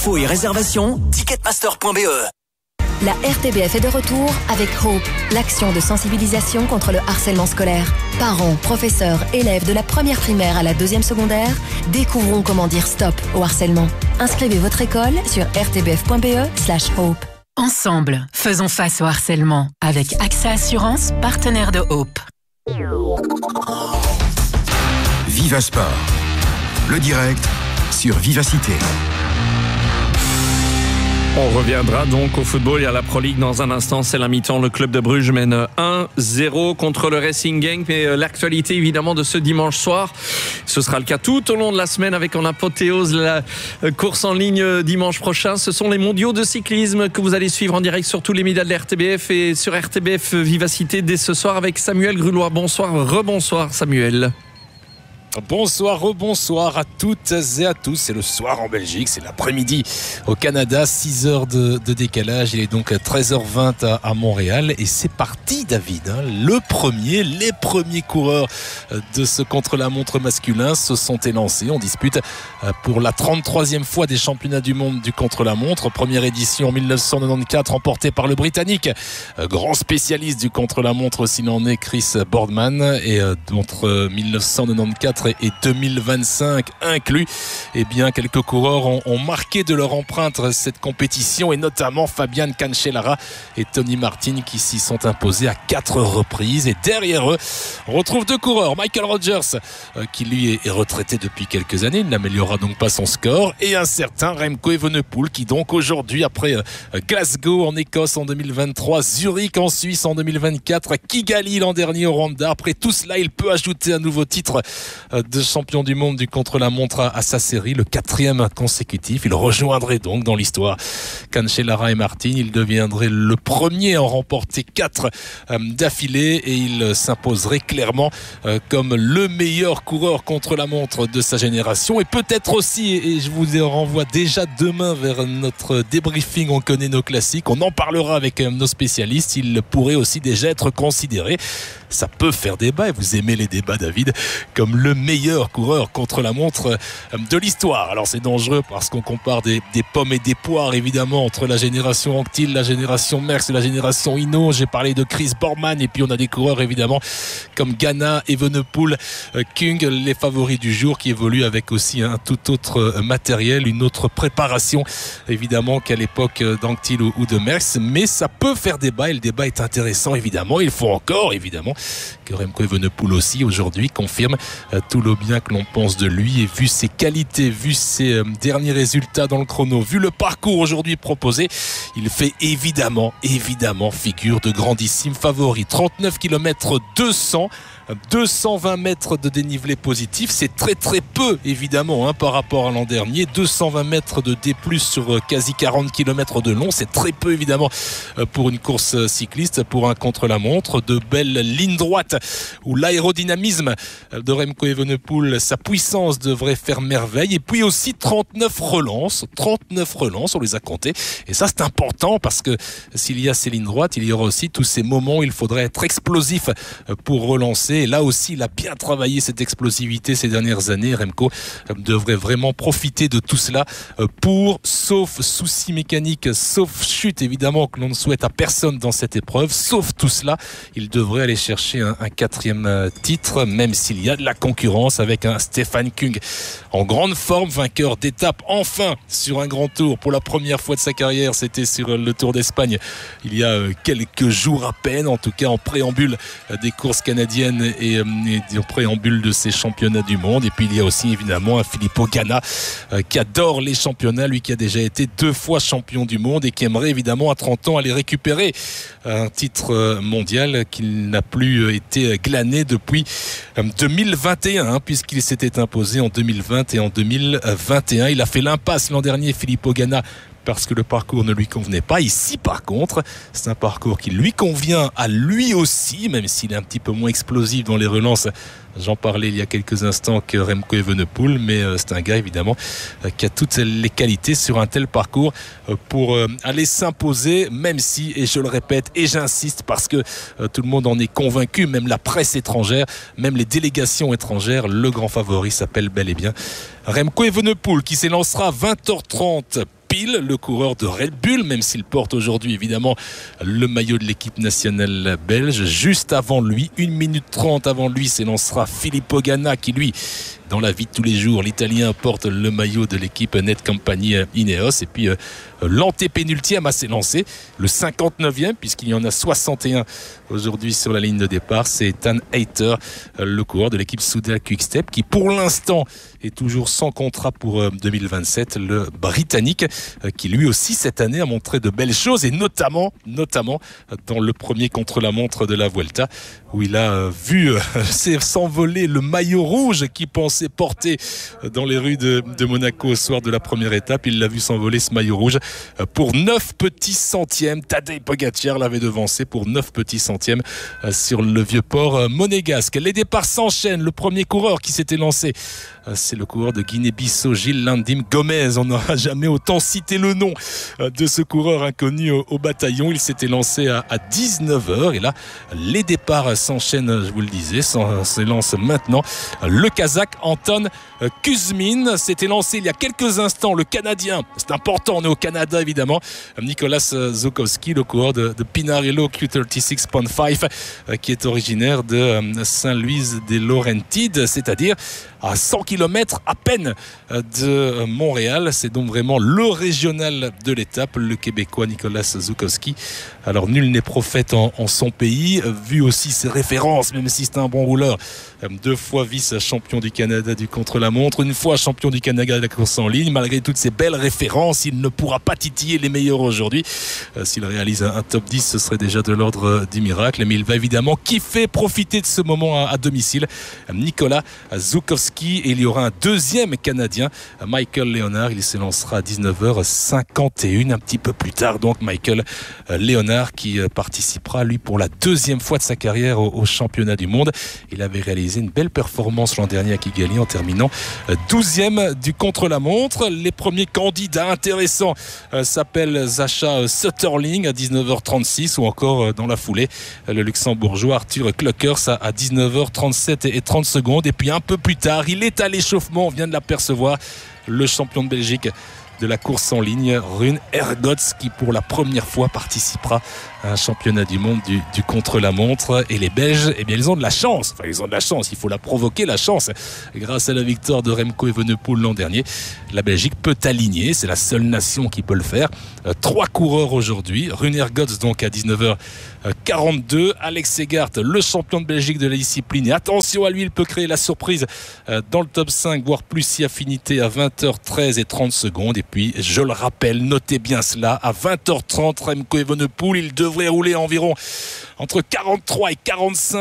Infos et réservations, ticketmaster.be. La RTBF est de retour avec Hope, l'action de sensibilisation contre le harcèlement scolaire. Parents, professeurs, élèves de la première primaire à la deuxième secondaire, découvrons comment dire stop au harcèlement. Inscrivez votre école sur rtbf.be/hope. Ensemble, faisons face au harcèlement avec AXA Assurance, partenaire de Hope. Viva Sport, le direct sur Vivacité. On reviendra donc au football et à la Pro League dans un instant. C'est la mi-temps. Le club de Bruges mène 1-0 contre le Racing Genk. Mais l'actualité évidemment de ce dimanche soir, ce sera le cas tout au long de la semaine avec en apothéose la course en ligne dimanche prochain. Ce sont les mondiaux de cyclisme que vous allez suivre en direct sur tous les médias de la RTBF et sur RTBF Vivacité dès ce soir avec Samuel Grulois. Bonsoir, rebonsoir Samuel. Bonsoir, rebonsoir à toutes et à tous. C'est le soir en Belgique, c'est l'après-midi au Canada, 6 heures de décalage. Il est donc 13h20 à Montréal et c'est parti David. Les premiers coureurs de ce contre-la-montre masculin se sont élancés. On dispute pour la 33e fois des championnats du monde du contre-la-montre. Première édition en 1994 remportée par le Britannique, grand spécialiste du contre-la-montre s'il en est, Chris Boardman. Et entre 1994 et 2025 inclus, eh bien quelques coureurs ont marqué de leur empreinte cette compétition et notamment Fabian Cancellara et Tony Martin qui s'y sont imposés à 4 reprises. Et derrière eux, on retrouve 2 coureurs, Michael Rogers qui lui est retraité depuis quelques années, il n'améliorera donc pas son score, et un certain Remco Evenepoel qui donc aujourd'hui, après Glasgow en Écosse en 2023, Zurich en Suisse en 2024, Kigali l'an dernier au Rwanda, après tout cela il peut ajouter un nouveau titre de champion du monde du contre-la-montre à sa série, le 4e consécutif. Il rejoindrait donc dans l'histoire Cancellara et Martin. Il deviendrait le premier à en remporter 4 d'affilée et il s'imposerait clairement comme le meilleur coureur contre-la-montre de sa génération. Et peut-être aussi, et je vous renvoie déjà demain vers notre débriefing, on connaît nos classiques, on en parlera avec nos spécialistes, il pourrait aussi déjà être considéré, ça peut faire débat, et vous aimez les débats David, comme le meilleur coureur contre la montre de l'histoire. Alors c'est dangereux parce qu'on compare des pommes et des poires évidemment entre la génération Anquetil, la génération Merckx et la génération Hinault. J'ai parlé de Chris Boardman et puis on a des coureurs évidemment comme Ganna, Evenepoel, Kung, les favoris du jour qui évoluent avec aussi un tout autre matériel, une autre préparation évidemment qu'à l'époque d'Anquetil ou de Merckx, mais ça peut faire débat et le débat est intéressant évidemment. Il faut encore évidemment que Remco Evenepoel aussi aujourd'hui confirme tout le bien que l'on pense de lui, et vu ses qualités, vu ses derniers résultats dans le chrono, vu le parcours aujourd'hui proposé, il fait évidemment figure de grandissime favori. 39 km 220 mètres de dénivelé positif, c'est très peu évidemment par rapport à l'an dernier. 220 mètres de D+, sur quasi 40 km de long, c'est très peu évidemment pour une course cycliste, pour un contre-la-montre. De belles lignes droites où l'aérodynamisme de Remco Evenepoel, sa puissance devrait faire merveille. Et puis aussi 39 relances, on les a comptées, et ça c'est important parce que s'il y a ces lignes droites, il y aura aussi tous ces moments où il faudrait être explosif pour relancer. Et là aussi, il a bien travaillé cette explosivité ces dernières années. Remco devrait vraiment profiter de tout cela pour, sauf soucis mécaniques, sauf chute évidemment que l'on ne souhaite à personne dans cette épreuve, sauf tout cela, il devrait aller chercher un 4e titre, même s'il y a de la concurrence avec un Stefan Kung en grande forme, vainqueur d'étape enfin sur un grand tour pour la première fois de sa carrière. C'était sur le Tour d'Espagne il y a quelques jours à peine, en tout cas en préambule des courses canadiennes et en préambule de ces championnats du monde. Et puis il y a aussi évidemment un Filippo Ganna qui adore les championnats, lui qui a déjà été 2 fois champion du monde et qui aimerait évidemment à 30 ans aller récupérer un titre mondial qu'il n'a plus été glané depuis 2021 puisqu'il s'était imposé en 2020 et en 2021. Il a fait l'impasse l'an dernier, Filippo Ganna, parce que le parcours ne lui convenait pas. Ici par contre, c'est un parcours qui lui convient à lui aussi, même s'il est un petit peu moins explosif dans les relances. J'en parlais il y a quelques instants que Remco Evenepoel, mais c'est un gars évidemment qui a toutes les qualités sur un tel parcours pour aller s'imposer, même si, et je le répète et j'insiste parce que tout le monde en est convaincu, même la presse étrangère, même les délégations étrangères, le grand favori s'appelle bel et bien Remco Evenepoel qui s'élancera à 20h30 Pil, le coureur de Red Bull, même s'il porte aujourd'hui évidemment le maillot de l'équipe nationale belge. Juste avant lui, 1 minute 30 avant lui, s'élancera Filippo Ganna qui lui, dans la vie de tous les jours, l'Italien porte le maillot de l'équipe Netcompagnie Ineos. Et puis l'antépénultième à s'élancer, le 59e, puisqu'il y en a 61 aujourd'hui sur la ligne de départ, c'est Ethan Hayter, le coureur de l'équipe Soudal Quick-Step, qui pour l'instant est toujours sans contrat pour 2027, le Britannique, qui lui aussi cette année a montré de belles choses, et notamment dans le premier contre-la-montre de la Vuelta, où il a vu s'envoler le maillot rouge qu'il pensait porter dans les rues de Monaco au soir de la première étape. Il l'a vu s'envoler, ce maillot rouge, pour 9 petits centièmes. Tadej Pogacar l'avait devancé pour 9 petits centièmes sur le vieux port monégasque. Les départs s'enchaînent. Le premier coureur qui s'était lancé, c'est le coureur de Guinée-Bissau, Gilles Landim Gomez. On n'aura jamais autant cité le nom de ce coureur inconnu au bataillon. Il s'était lancé à 19h. Et là, les départs s'enchaînent, je vous le disais, s'élance maintenant. Le Kazakh Anton Kuzmin s'était lancé il y a quelques instants. Le Canadien, c'est important, on est au Canada évidemment, Nicolas Zukowski, le coureur de Pinarello Q36.5, qui est originaire de Saint-Louis des Laurentides, c'est-à-dire à 100 km à peine de Montréal. C'est donc vraiment le régional de l'étape, le Québécois Nicolas Zukowski. Alors nul n'est prophète en son pays, vu aussi ses références, même si c'est un bon rouleur. 2 fois vice-champion du Canada du contre-la-montre, 1 fois champion du Canada de la course en ligne. Malgré toutes ces belles références, il ne pourra pas titiller les meilleurs aujourd'hui. S'il réalise un top 10, ce serait déjà de l'ordre du miracle. Mais il va évidemment kiffer, profiter de ce moment à domicile. Nicolas Zukowski, et il y aura un deuxième Canadien, Michael Leonard. Il s'élancera à 19h51, un petit peu plus tard. Donc Michael Leonard qui participera lui pour la 2e fois de sa carrière au championnat du monde. Il avait réalisé une belle performance l'an dernier à Kigali en terminant 12e du contre-la-montre. Les premiers candidats intéressants s'appellent Zacha Sutterling à 19h36, ou encore dans la foulée le luxembourgeois Arthur Klockers à 19h37 et 30 secondes. Et puis un peu plus tard, il est à l'échauffement, on vient de l'apercevoir, le champion de Belgique de la course en ligne, Rune Ergots, qui pour la première fois participera à un championnat du monde du contre-la-montre. Et les Belges, eh bien, ils ont de la chance. Enfin, ils ont de la chance. Il faut la provoquer, la chance. Grâce à la victoire de Remco Evenepoel l'an dernier, la Belgique peut aligner. C'est la seule nation qui peut le faire. 3 coureurs aujourd'hui. Rune Ergots, donc, à 19h42. Alex Segart, le champion de Belgique de la discipline. Et attention à lui, il peut créer la surprise dans le top 5, voire plus si affinité, à 20h13 et 30 secondes. Et puis, je le rappelle, notez bien cela, à 20h30, Remco Evenepoel, il devrait rouler environ entre 43 et 45